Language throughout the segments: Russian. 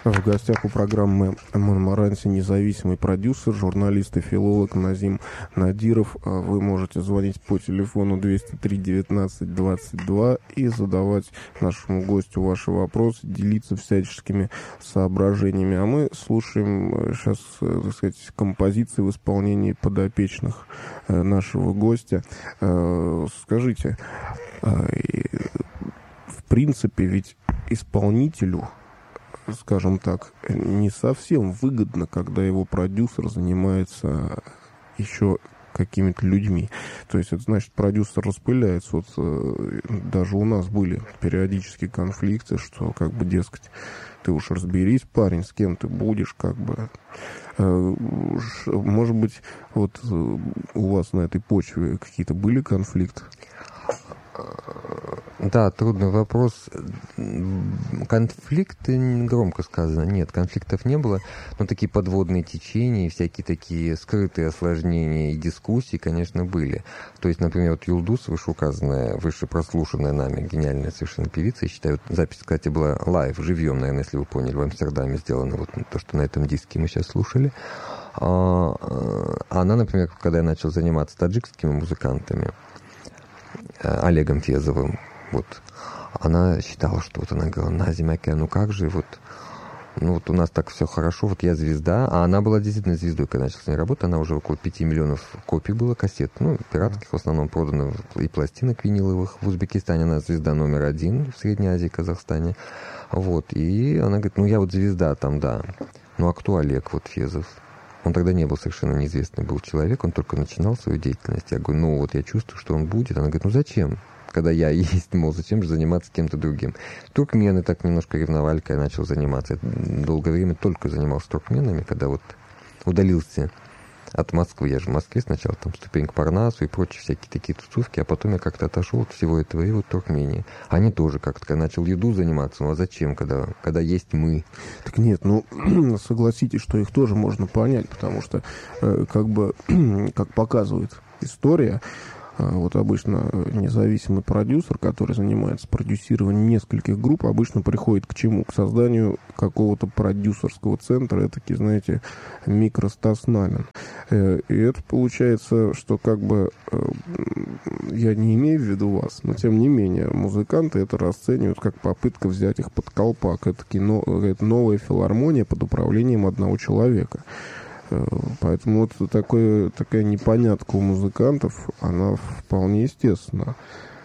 В гостях у программы «Монмаранси» независимый продюсер, журналист и филолог Назим Надиров. Вы можете звонить по телефону 203-19-22 и задавать нашему гостю ваши вопросы, делиться всяческими соображениями. А мы слушаем сейчас, так сказать, композиции в исполнении подопечных нашего гостя. Скажите, в принципе, ведь исполнителю, скажем так, не совсем выгодно, когда его продюсер занимается еще какими-то людьми. То есть это значит, продюсер распыляется. Вот даже у нас были периодически конфликты, что как бы, дескать, ты уж разберись, парень, с кем ты будешь, как бы. Может быть, вот у вас на этой почве какие-то были конфликты? Да, трудный вопрос. Конфликты, громко сказано, нет, конфликтов не было, но такие подводные течения, всякие такие скрытые осложнения и дискуссии, конечно, были. То есть, например, вот Юлдус, вышеуказанная, выше прослушанная нами, гениальная совершенно певица, я считаю, вот запись, кстати, была лайв, живьем, наверное, если вы поняли, в Амстердаме сделана, вот то, что на этом диске мы сейчас слушали. Она, например, когда я начал заниматься таджикскими музыкантами, Олегом Фезовым, вот, она считала, что вот она говорила: Назим Аке, ну как же, вот, ну вот у нас так все хорошо, вот я звезда, а она была действительно звездой, когда начала с ней работать, она уже около 5 миллионов копий было кассет, ну, пиратских в основном продано, и пластинок виниловых. В Узбекистане она звезда номер 1, в Средней Азии, Казахстане, вот, и она говорит: ну я вот звезда там, да, ну а кто Олег, вот, Фезов? Он тогда не был совершенно неизвестный, был человек, он только начинал свою деятельность. Я говорю: ну вот я чувствую, что он будет. Она говорит: ну зачем? Когда я есть, мол, зачем же заниматься кем-то другим? Туркмены так немножко ревновали, когда я начал заниматься. Я долгое время только занимался туркменами, когда вот удалился от Москвы. Я же в Москве сначала, там, ступень к Парнасу и прочие всякие такие тусовки, а потом я как-то отошел от всего этого, и вот Туркмении. Они тоже как-то, когда начал еду заниматься, ну а зачем, когда есть мы? Так нет, ну, согласитесь, что их тоже можно понять, потому что, как бы, как показывает история, вот обычно независимый продюсер, который занимается продюсированием нескольких групп, обычно приходит к чему? К созданию какого-то продюсерского центра, этакий, знаете, микро-Стас Намин. И это получается, что как бы, я не имею в виду вас, но тем не менее, музыканты это расценивают как попытка взять их под колпак. Это новая филармония под управлением одного человека. Поэтому вот такая непонятка у музыкантов, она вполне естественна.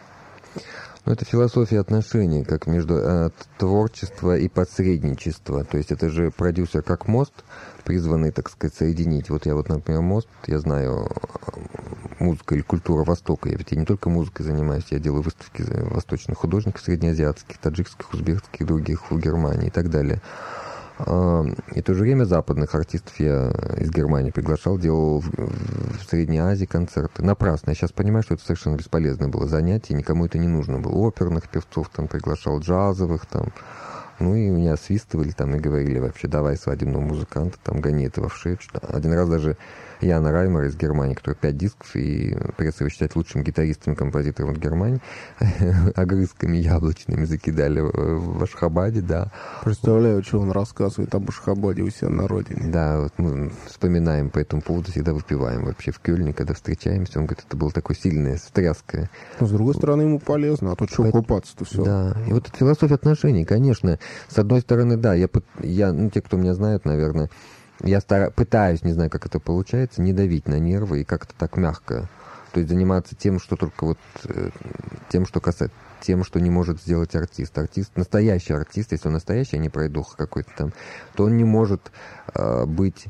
Ну, это философия отношений, как между творчество и посредничество. То есть это же продюсер как мост, призванный, так сказать, соединить. Вот я вот, например, мост, я знаю музыка или культура Востока. Я ведь не только музыкой занимаюсь, я делаю выставки восточных художников, среднеазиатских, таджикских, узбекских, других, в Германии и так далее. И в то же время западных артистов я из Германии приглашал, делал в Средней Азии концерты. Напрасно. Я сейчас понимаю, что это совершенно бесполезное было занятие, никому это не нужно было. Оперных певцов там приглашал, джазовых там. Ну и меня свистывали там и говорили вообще: давай свадебного музыканта, там, гони этого в шею. Один раз даже Яна Раймер из Германии, который 5 дисков, и придется его считать лучшим гитаристом и композитором в Германании, огрызками яблочными закидали в Ашхабаде, да. Представляю, что он рассказывает об Ашхабаде у себя на родине. Да, вот мы вспоминаем по этому поводу, всегда выпиваем вообще в Кёльне, когда встречаемся. Он говорит, это было такое сильное, стряское. Но, с другой стороны, ему полезно, а то что купаться-то все. Да, и вот эта философия отношений, конечно. С одной стороны, да, я ну, те, кто меня знают, наверное, я пытаюсь, не знаю, как это получается, не давить на нервы и как-то так мягко. То есть заниматься тем, что только вот, тем, что касается, тем, что не может сделать артист. Артист, настоящий артист, если он настоящий, а не пройдуха какой-то там, то он не может быть,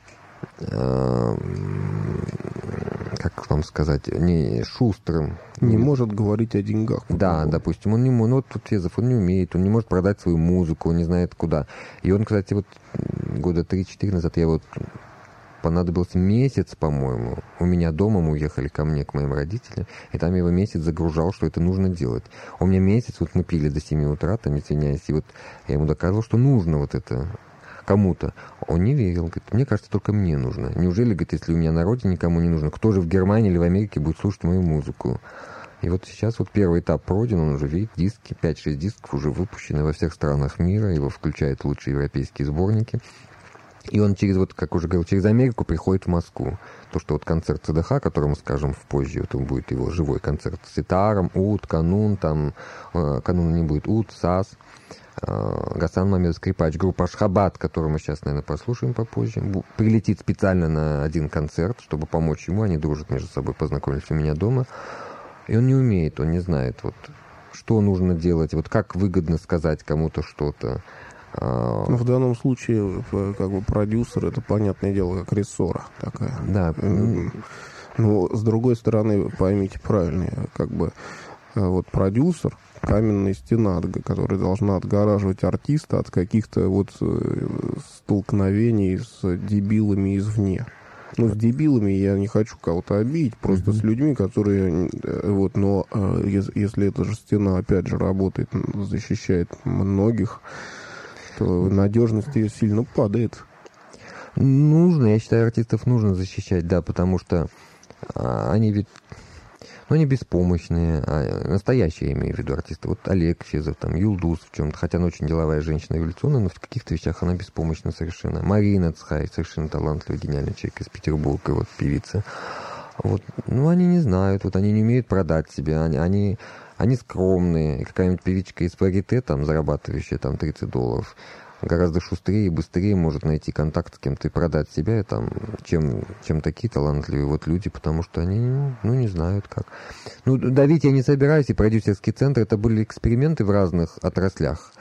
как вам сказать, не шустрым. Не может говорить о деньгах. Да, допустим, он не может, ну вот тут Фезов, он не умеет, он не может продать свою музыку, он не знает куда. И он, кстати, вот года 3-4 назад я вот понадобился месяц, по-моему. У меня дома мы уехали ко мне, к моим родителям, и там я его месяц загружал, что это нужно делать. У меня месяц, вот мы пили до 7 утра, там, извиняюсь, и вот я ему доказывал, что нужно вот это кому-то. Он не верил, говорит, мне кажется, только мне нужно. Неужели, говорит, если у меня на родине никому не нужно, кто же в Германии или в Америке будет слушать мою музыку? И вот сейчас вот первый этап пройден, он уже видит диски, 5-6 дисков уже выпущены во всех странах мира, его включают лучшие европейские сборники. И он через, вот, как уже говорил, через Америку приходит в Москву. То, что вот концерт ЦДХ, который мы скажем позже, вот он будет его живой концерт с ситаром, ут, канун, там, кануна не будет, ут, саз, Гасан Мамедов, скрипач, группа Ашхабад, которую мы сейчас, наверное, послушаем попозже, прилетит специально на один концерт, чтобы помочь ему, они дружат между собой, познакомились у меня дома. И он не умеет, он не знает, вот, что нужно делать, вот как выгодно сказать кому-то что-то. Ну, в данном случае, как бы, продюсер, это, понятное дело, как рессора такая. Да. Но, с другой стороны, поймите правильно, как бы, вот продюсер, каменная стена, которая должна отгораживать артиста от каких-то вот столкновений с дебилами извне. Ну, с дебилами я не хочу кого-то обидеть, просто с людьми, которые... Вот, но если эта же стена, опять же, работает, защищает многих, то надежность ее сильно падает. Нужно, я считаю, артистов нужно защищать, да, потому что они ведь... Ну, они беспомощные, настоящие, я имею в виду, артисты. Вот Олег Фезов, там, Юлдуз в чем-то, хотя она очень деловая женщина, революционная, но в каких-то вещах она беспомощна совершенно. Марина Цхай, совершенно талантливый, гениальный человек из Петербурга, вот, певица. Вот, ну, они не знают, вот, они не умеют продать себя, они скромные. И какая-нибудь певичка из Парите, там, зарабатывающая, там, $30, гораздо шустрее и быстрее может найти контакт с кем-то и продать себя, там, чем такие талантливые вот люди, потому что они, ну, не знают как. Ну, давить я не собираюсь, и продюсерский центр, это были эксперименты в разных отраслях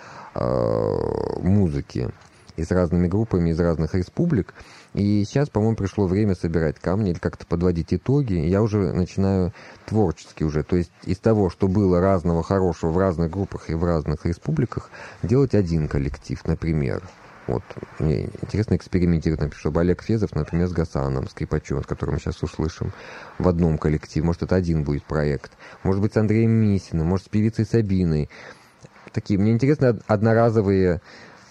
музыки, и с разными группами из разных республик. И сейчас, по-моему, пришло время собирать камни или как-то подводить итоги. Я уже начинаю творчески уже, то есть из того, что было разного хорошего в разных группах и в разных республиках, делать один коллектив, например. Вот, мне интересно экспериментировать, например, чтобы Олег Фезов, например, с Гасаном, скрипачом, с которым мы сейчас услышим, в одном коллективе. Может, это один будет проект. Может быть, с Андреем Мисиным, может, с певицей Сабиной. Такие, мне интересно, одноразовые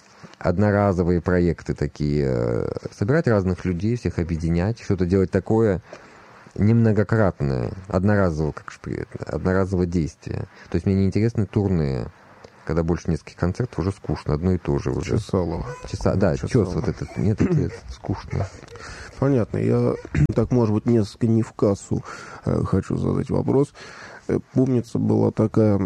проекты такие, собирать разных людей, всех объединять, что-то делать такое немногократное, одноразовое действие. То есть мне не интересны турные, когда больше нескольких концертов, уже скучно, одно и то же уже. Чесалово. Да, чес вот этот, нет, это скучно. Понятно. Я, так, может быть, несколько не в кассу хочу задать вопрос. Помнится, была такая...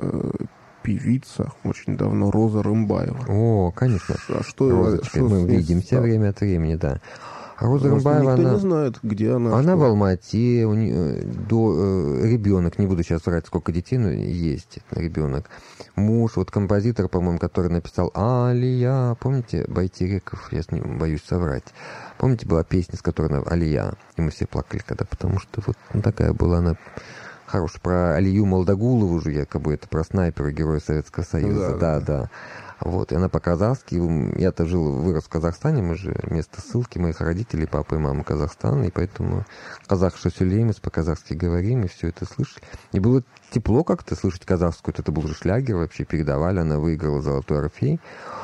певица очень давно, Роза Рымбаева. О, конечно. А что, Розочка, мы видимся время от времени, да. Роза Рымбаева, никто она... не знает, где она. Она в Алмате, у нее ребенок, не буду сейчас врать, сколько детей, но есть ребенок. Муж, вот композитор, по-моему, который написал «Алия», помните, Байтереков, я с ним боюсь соврать. Помните, была песня, с которой «Алия», и мы все плакали когда, потому что вот такая была она... Хороший, про Алию Молдогулову уже якобы, это про снайпера, героя Советского Союза, да. Вот, и она по-казахски, я-то вырос в Казахстане, мы же место ссылки моих родителей, папа и мама Казахстана, и поэтому казах шосюлеймес, по-казахски говорим, и все это слышали. И было тепло как-то слышать казахскую, это был же шлягер вообще, передавали, она выиграла «Золотой орфей».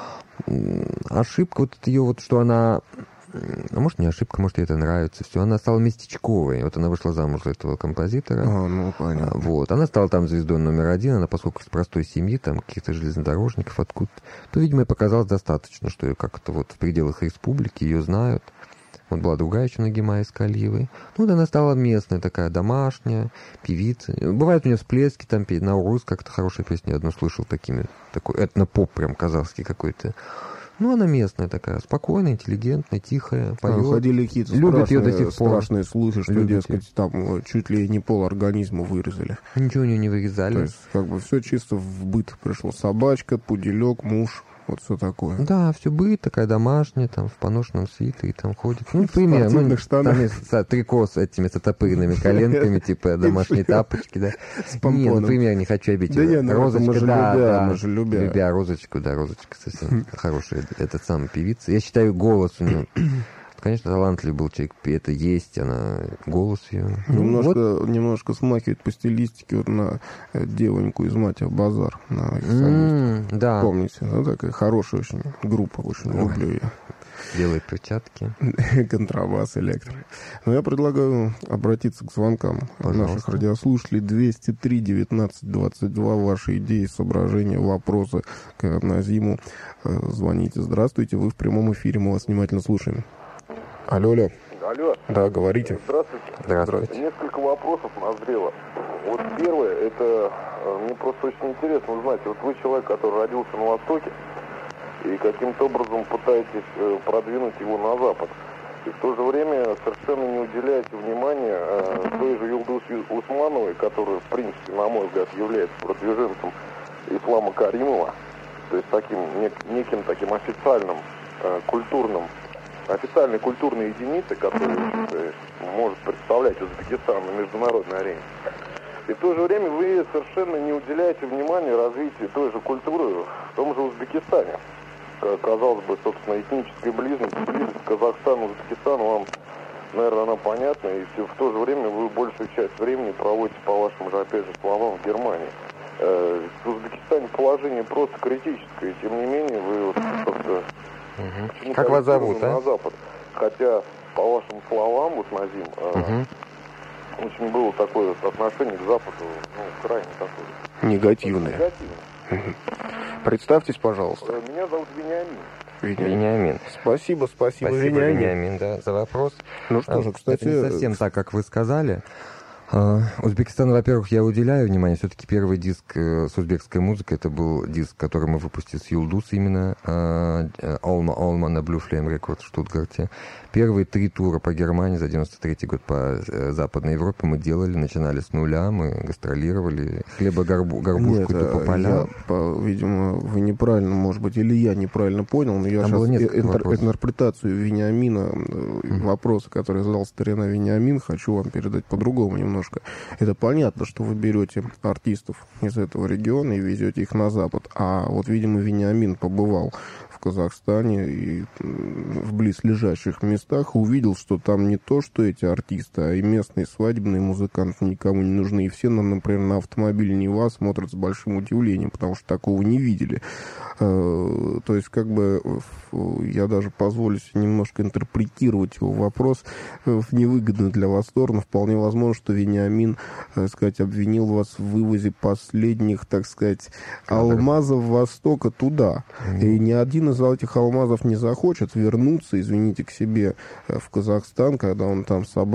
Ошибка вот ее, вот что она... А может, не ошибка, может, ей это нравится. Все, она стала местечковой. Вот она вышла замуж за этого композитора. Ну, понятно. Вот. Она стала там звездой номер один. Она, поскольку из простой семьи, там, каких-то железнодорожников откуда-то, то, видимо, ей показалось достаточно, что ее как-то вот в пределах республики ее знают. Вот была другая еще Нагима Искалиевой. Ну, вот она стала местная такая, домашняя, певица. Бывают у нее всплески, там, Наурыз, как-то хорошая песня, я одну слышал такой этно-поп прям казахский какой-то. Ну, она местная такая, спокойная, интеллигентная, тихая, поет. Ходили какие-то страшные слухи, что, дескать, там чуть ли не полорганизма вырезали. Ничего у нее не вырезали. То есть, как бы, все чисто в быт пришло. Собачка, пуделек, муж, вот все такое. Да, все быт, такая домашняя, там, в поношенном свитере, там ходит. Ну, пример, там трико с этими отопыренными коленками, типа домашние тапочки, да. Не, например, не хочу обидеть. Розочка, да, мы же любя Розочку, да, Розочка совсем хорошая, этот самый певица. Я считаю, голос у нее... Конечно, талантливый был человек, это есть, она, голос ее. Немножко смахивает по стилистике вот на девоньку из «Мать базар». Да. Помните, такая хорошая очень группа, очень люблю ее. Белые перчатки. Контрабас, электро. Но я предлагаю обратиться к звонкам наших радиослушателей. 203-19-22. Ваши идеи, соображения, вопросы к Назиму. Звоните. Здравствуйте, вы в прямом эфире, мы вас внимательно слушаем. Алло, алло. Алло. Да, говорите. Здравствуйте. Здравствуйте. Несколько вопросов назрело. Вот первое, это мне просто очень интересно узнать. Вот вы человек, который родился на Востоке, и каким-то образом пытаетесь продвинуть его на Запад. И в то же время совершенно не уделяете внимания той же Юлдузе Усмановой, которая, в принципе, на мой взгляд, является продвиженцем ислама Каримова, то есть таким неким таким официальной культурной единицей, которая может представлять Узбекистан на международной арене. И в то же время вы совершенно не уделяете внимания развитию той же культуры в том же Узбекистане. Казалось бы, собственно, этническая близость Казахстана, Узбекистана вам, наверное, она понятна, и в то же время вы большую часть времени проводите, по вашим же, опять же, словам, в Германии. В Узбекистане положение просто критическое, и тем не менее вы вот как-то... Как вас зовут, на Запад. Хотя, по вашим словам, вот, Назим, очень было такое отношение к Западу, крайне такое. Негативное. Представьтесь, пожалуйста. Меня зовут Вениамин. Вениамин. Спасибо, Вениамин, да, за вопрос. Ну что же, кстати... Это не совсем так, как вы сказали. Узбекистану, во-первых, я уделяю внимание. Все-таки первый диск с узбекской музыкой, это был диск, который мы выпустили с Юлдуз, именно Олма на Blue Flame Records в Штутгарте. Первые 3 тура по Германии за 93-й год по Западной Европе мы делали, начинали с нуля, мы гастролировали, хлебогорбушку по полям. Видимо, вы неправильно, может быть, или я неправильно понял, но я там сейчас интерпретацию Вениамина, вопроса, который задал старина Вениамин, хочу вам передать по-другому немножко. Это понятно, что вы берете артистов из этого региона и везете их на Запад, а вот, видимо, Вениамин побывал в Казахстане и в близлежащих местах, увидел, что там не то, что эти артисты, а и местные свадебные музыканты никому не нужны. И все, например, на автомобиль Нива смотрят с большим удивлением, потому что такого не видели. То есть, как бы, я даже позволю себе немножко интерпретировать его вопрос в невыгодную для вас сторону. Вполне возможно, что Вениамин, так сказать, обвинил вас в вывозе последних, так сказать, алмазов Востока туда. И ни один из этих алмазов не захочет вернуться, извините, к себе в Казахстан, когда он там собрал